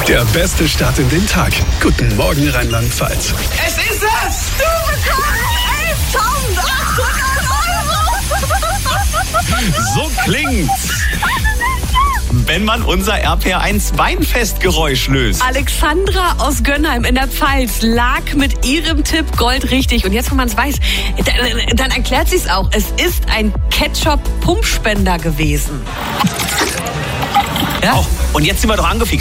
Der beste Start in den Tag. Guten Morgen, Rheinland-Pfalz. Es ist es! Du bekommst 11.800 €! So klingt's, wenn man unser RPR1 Weinfestgeräusch löst. Alexandra aus Gönnheim in der Pfalz lag mit ihrem Tipp Gold richtig. Und jetzt, wo man es weiß, dann erklärt sie es auch. Es ist ein Ketchup-Pumpspender gewesen. Ja. Oh, und jetzt sind wir doch angefixt.